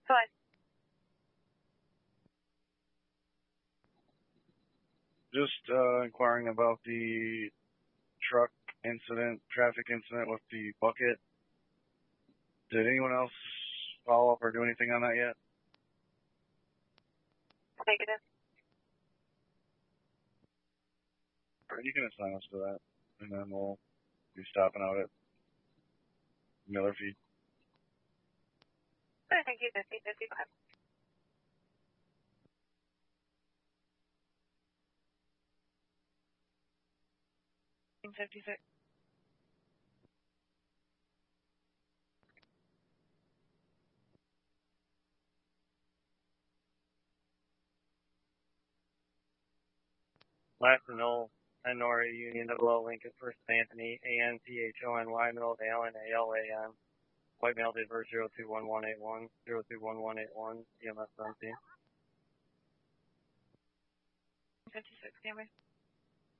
Fine. Just inquiring about the truck incident, traffic incident with the bucket. Did anyone else follow up or do anything on that yet? Negative. All right, you can assign us to that, and then we'll be stopping out at Miller Feed. Good, thank you. 50-55. $56. Last and Knoll, Nora Union, Low Lincoln, First Anthony, ANTHONY, middle of Allen, ALAN. White male date verse 021181, 021181, EMS 17. 56, standby.